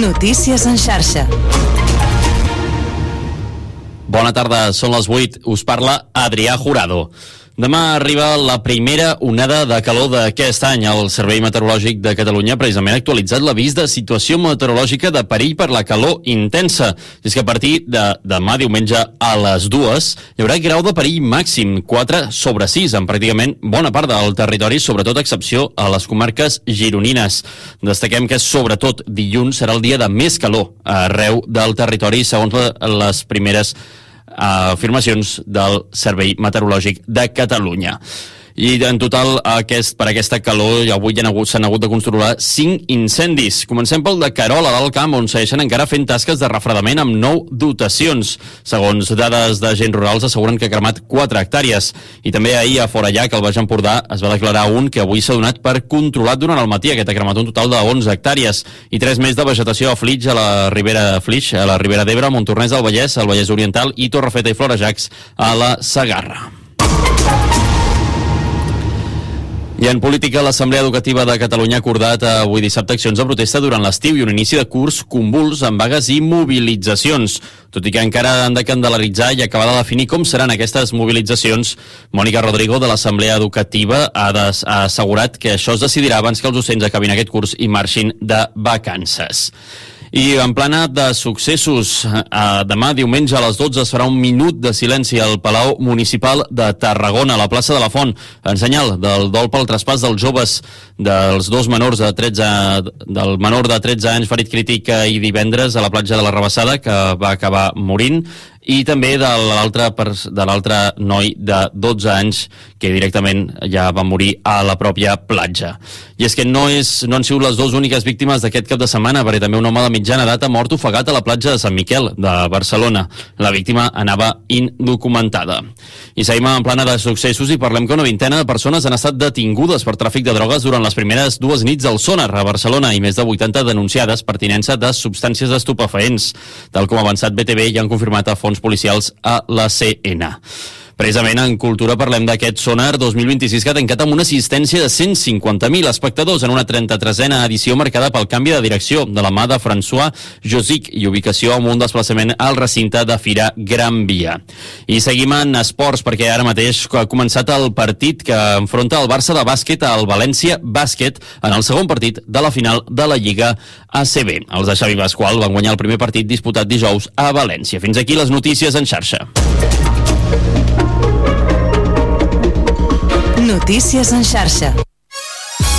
Notícies en xarxa. Bona tarda, són les 8. Us parla Adrià Jurado. Demà arriba la primera onada de calor d'aquest any. El Servei Meteorològic de Catalunya precisament ha actualitzat l'avís de situació meteorològica de perill per la calor intensa. I és que a partir de demà diumenge a les 2 hi haurà grau de perill màxim 4/6 en pràcticament bona part del territori, sobretot a excepció a les comarques gironines. Destaquem que sobretot dilluns serà el dia de més calor arreu del territori, segons les primeres afirmacions del Servei Meteorològic de Catalunya. I en total, per aquesta calor, avui s'han hagut de controlar 5 incendis. Comencem pel de Querol, a l'Alt Camp, on segueixen encara fent tasques de refredament amb 9 dotacions. Segons dades d'agents rurals, asseguren que ha cremat 4 hectàrees. I també ahir a Forallac, al Baix Empordà, es va declarar un que avui s'ha donat per controlat durant el matí. Aquest ha cremat un total de 11 hectàrees. I 3 més de vegetació a Flix, a la Ribera d'Ebre, Montornès del Vallès, al Vallès Oriental i Torrefeta i Florejacs a la Segarra. I en política, l'Assemblea Educativa de Catalunya ha acordat avui dissabte accions de protesta durant l'estiu i un inici de curs convuls amb vagues i mobilitzacions. Tot i que encara han de candelaritzar i acabar de definir com seran aquestes mobilitzacions, Mònica Rodrigo, de l'Assemblea Educativa, ha assegurat que això es decidirà abans que els docents acabin aquest curs i marxin de vacances. I en plana de successos, demà diumenge a les 12 es farà un minut de silenci al Palau Municipal de Tarragona, a la plaça de la Font, en senyal del dol pel traspàs dels joves dels dos menors de 13, del menor de 13 anys ferit crític i divendres a la platja de la Rabassada, que va acabar morint, i també de l'altre noi de 12 anys que directament ja va morir a la pròpia platja. I és que no han sigut les dues úniques víctimes d'aquest cap de setmana, perquè també un home de mitjana edat ha mort ofegat a la platja de Sant Miquel, de Barcelona. La víctima anava indocumentada. I seguim en plana de successos i parlem que una vintena de persones han estat detingudes per tràfic de drogues durant les primeres 2 nits al Sónar a Barcelona i més de 80 denunciades per tinença de substàncies estupefaents. Tal com ha avançat BTV, ja han confirmat a fons policials a la CN. Precisament en cultura parlem d'aquest Sonar 2026 que ha tancat amb una assistència de 150.000 espectadors en una 33a edició marcada pel canvi de direcció de la mà de François Josic i ubicació amb un desplaçament al recinte de Fira Gran Via. I seguim en esports perquè ara mateix ha començat el partit que enfronta el Barça de bàsquet al València Bàsquet en el segon partit de la final de la Lliga ACB. Els de Xavi Pasqual van guanyar el primer partit disputat dijous a València. Fins aquí les notícies en xarxa. Notícies en xarxa.